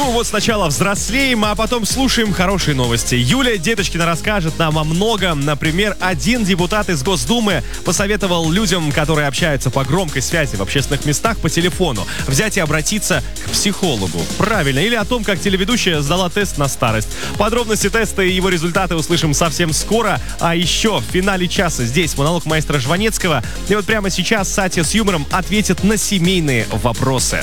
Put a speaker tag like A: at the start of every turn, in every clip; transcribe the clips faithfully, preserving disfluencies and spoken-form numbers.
A: Ну вот сначала взрослеем, а потом слушаем хорошие новости. Юлия Деточкина расскажет нам о многом. Например, один депутат из Госдумы посоветовал людям, которые общаются по громкой связи в общественных местах по телефону, взять и обратиться к психологу. Правильно. Или о том, как телеведущая сдала тест на старость. Подробности теста и его результаты услышим совсем скоро. А еще в финале часа здесь монолог маэстро Жванецкого. И вот прямо сейчас Сатья с юмором ответит на семейные вопросы.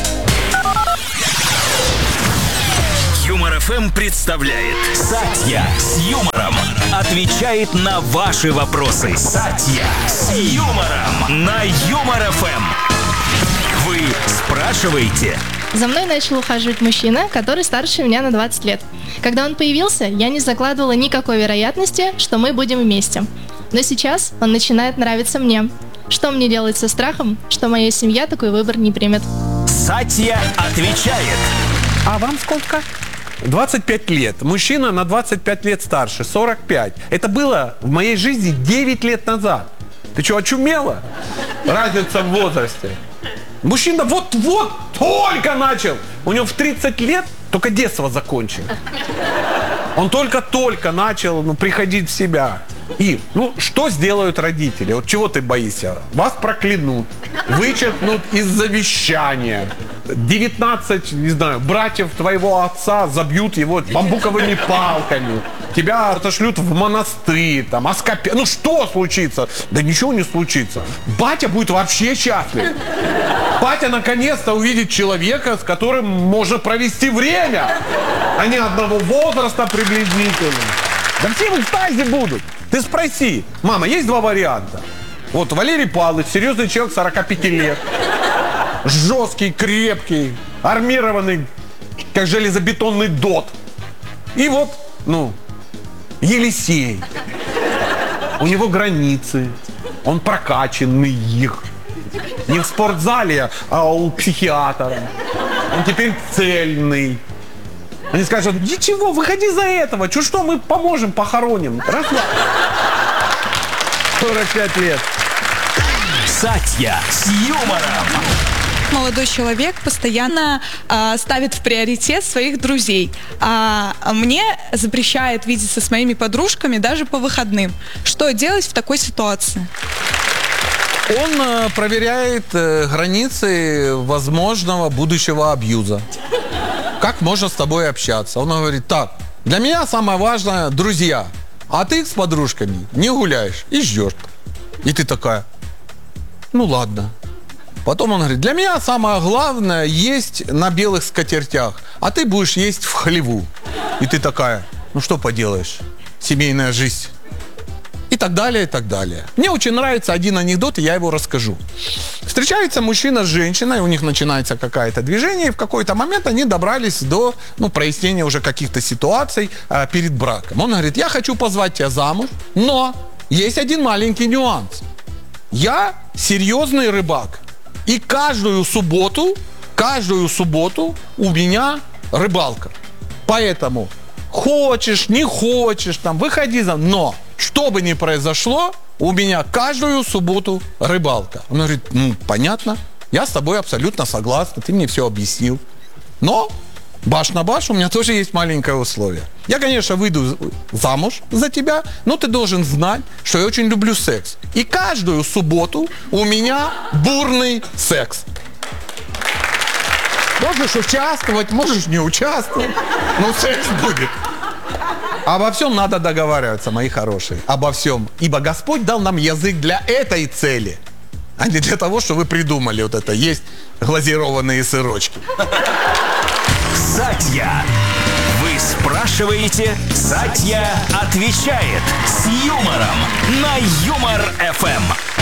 B: Юмор эф эм представляет Сатья с юмором отвечает на ваши вопросы. Сатья с юмором на Юмор эф эм. Вы спрашиваете?
C: За мной начал ухаживать мужчина, который старше меня на двадцать лет. Когда он появился, я не закладывала никакой вероятности, что мы будем вместе. Но сейчас он начинает нравиться мне. Что мне делать со страхом, что моя семья такой выбор не примет?
B: Сатья отвечает.
D: А вам сколько? двадцать пять лет. Мужчина на двадцать пять лет старше, сорок пять. Это было в моей жизни девять лет назад. Ты что, очумела? Разница в возрасте. Мужчина вот-вот только начал. У него в тридцать лет только детство закончил. Он только-только начал ну, приходить в себя. И, ну, что сделают родители? Вот чего ты боишься? Вас проклянут, вычеркнут из завещания. девятнадцать, не знаю, братьев твоего отца забьют его бамбуковыми палками. Тебя отошлют в монастырь, там, оскопе... Ну, что случится? Да ничего не случится. Батя будет вообще счастлив. Батя наконец-то увидит человека, с которым можно провести время. Они одного возраста приблизительно. Да все в экстазе будут. Ты спроси. Мама, есть два варианта. Вот Валерий Павлович, серьезный человек, сорок пять лет. Жесткий, крепкий, армированный, как железобетонный дот. И вот, ну, Елисей. У него границы. Он прокачанный их. Не в спортзале, а у психиатра. Он теперь цельный. Они скажут, ничего, выходи за этого. Чё, что мы поможем, похороним. Расслабься. сорок пять лет.
B: Сатья с юмором.
E: Молодой человек постоянно э, ставит в приоритет своих друзей, а мне запрещает видеться с моими подружками даже по выходным. Что делать в такой ситуации?
D: Он э, проверяет э, границы возможного будущего абьюза. Как можно с тобой общаться? Он говорит, так, для меня самое важное друзья, а ты с подружками не гуляешь и ждешь. И ты такая, ну ладно. Потом он говорит, для меня самое главное есть на белых скатертях, а ты будешь есть в хлеву. И ты такая, ну что поделаешь, семейная жизнь. И так далее, и так далее. Мне очень нравится один анекдот, и я его расскажу. Встречается мужчина с женщиной, у них начинается какое-то движение, и в какой-то момент они добрались до ну, прояснения уже каких-то ситуаций а, перед браком. Он говорит, я хочу позвать тебя замуж, но есть один маленький нюанс. Я серьезный рыбак. И каждую субботу, каждую субботу у меня рыбалка. Поэтому хочешь, не хочешь, там, выходи за... Но, что бы ни произошло, у меня каждую субботу рыбалка. Он говорит, ну, понятно, я с тобой абсолютно согласна, ты мне все объяснил. Но, баш на баш, у меня тоже есть маленькое условие. Я, конечно, выйду замуж за тебя, но ты должен знать, что я очень люблю секс. И каждую субботу у меня бурный секс. Можешь участвовать, можешь не участвовать, но секс будет. Обо всем надо договариваться, мои хорошие. Обо всем. Ибо Господь дал нам язык для этой цели, а не для того, что вы придумали вот это. Есть глазированные сырочки.
B: Сатья. Вы спрашиваете, Сатья отвечает с юмором на Юмор эф эм.